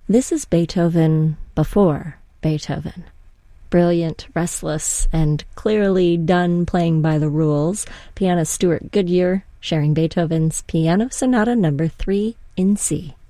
This is Beethoven before Beethoven. Brilliant, restless, and clearly done playing by the rules, pianist Stuart Goodyear sharing Beethoven's Piano Sonata No. 3 in C.